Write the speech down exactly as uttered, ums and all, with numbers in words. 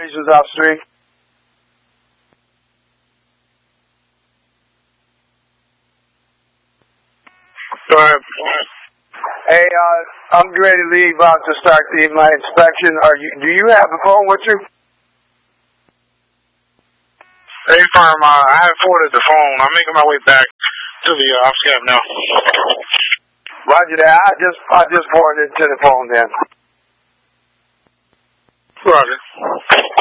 violations, Officer. Go ahead. Hey, uh, I'm ready to leave out to start the, my inspection. Are you? Do you have a phone with you? Hey, firm. Uh, I have forwarded the phone. I'm making my way back to the uh, ops cab now. Roger that. I just I just forwarded it to the phone then. Roger.